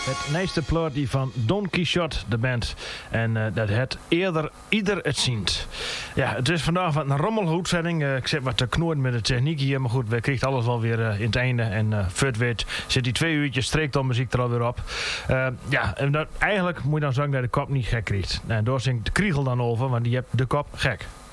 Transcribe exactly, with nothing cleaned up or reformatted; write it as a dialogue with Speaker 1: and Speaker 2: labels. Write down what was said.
Speaker 1: Het nieuwste plaatje van Don Quixote, de band. En uh, dat het eerder ieder het ziet. Ja, het is vandaag wat een rommelhoedzetting. Uh, ik zit wat te knoorden met de techniek hier. Maar goed, we krijgen alles wel weer uh, in het einde. En uh, voor het weet zit die twee uurtjes streektonmuziek er alweer op. Uh, ja, en dat, eigenlijk moet je dan zeggen dat de kop niet gek krijgt. En daar zingt de kriegel dan over, want die hebt de kop gek.